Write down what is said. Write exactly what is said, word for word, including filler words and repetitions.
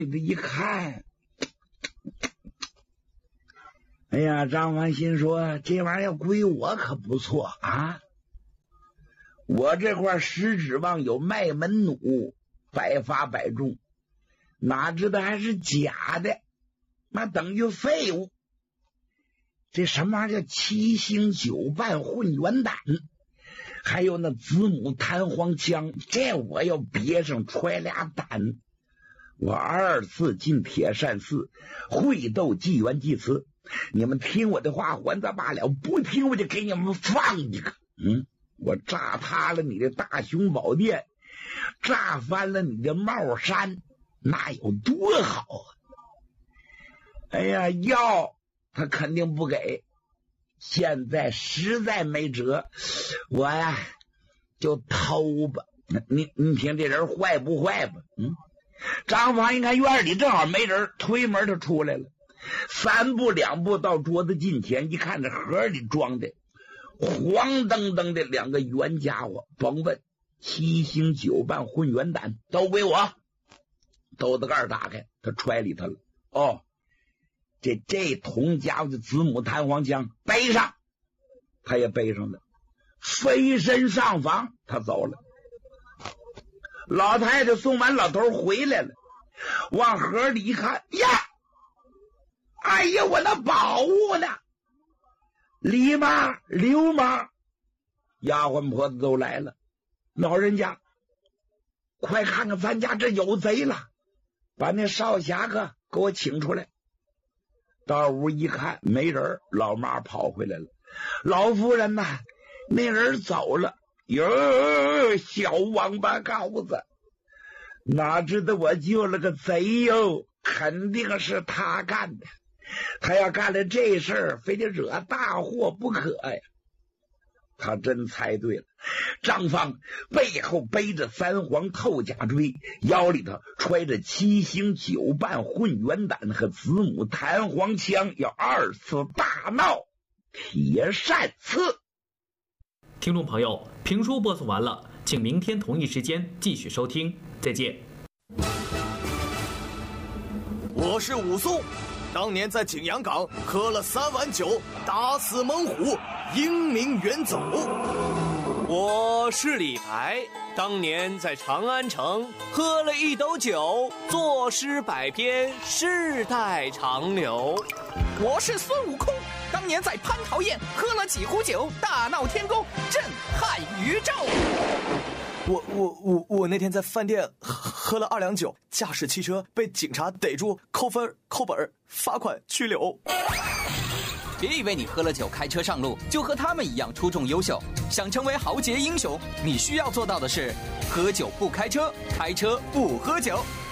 一看，哎呀，张方心说这玩意儿要归我可不错啊，我这块十指望有麦门弩，百发百中，哪知道还是假的，那等于废物。这什么玩意儿叫七星九瓣混元胆，还有那子母弹簧枪，这我要别上揣俩胆。我二次进铁扇寺会斗纪元祭祠，你们听我的话还则罢了，不听我就给你们放一个。嗯，我炸塌了你的大雄宝殿，炸翻了你的帽山，那有多好啊！哎呀，要他肯定不给，现在实在没辙，我呀就偷吧。你你听这人坏不坏吧？嗯，张方一看院里正好没人，推门就出来了，三步两步到桌子近前，一看这盒里装的黄澄澄的两个圆家伙，甭问，七星九瓣混元胆都归我。兜子盖打开，他揣里头了。哦，这这铜家伙的子母弹簧枪背上，他也背上了，飞身上房，他走了。老太太送完老头回来了，往盒里一看，呀，哎呀，我那宝物呢？李妈、刘妈、丫鬟婆子都来了，老人家，快看看咱家这有贼了，把那少侠客给我请出来。到屋一看没人，老妈跑回来了。老夫人呐，那人走了。哟，小王八羔子，哪知道我救了个贼哟，肯定是他干的。他要干了这事儿，非得惹大祸不可呀。他真猜对了，张方背后背着三黄透甲锥，腰里头揣着七星九瓣混元胆和子母弹簧枪，要二次大闹铁扇寺。 听众朋友，评书播送完了，请明天同一时间继续收听，再见。 我是武松，当年在景阳冈喝了三碗酒，打死猛虎，英名远走。 我是李白，当年在长安城喝了一斗酒，作诗百篇，世代长流。 我是孙悟空，当年在蟠桃宴喝了几壶酒，大闹天宫，震撼宇宙。 我我我我那天在饭店喝了二两酒，驾驶汽车被警察逮住，扣分扣本罚款拘留。 别以为你喝了酒开车上路就和他们一样出众优秀，想成为豪杰英雄，你需要做到的是喝酒不开车，开车不喝酒。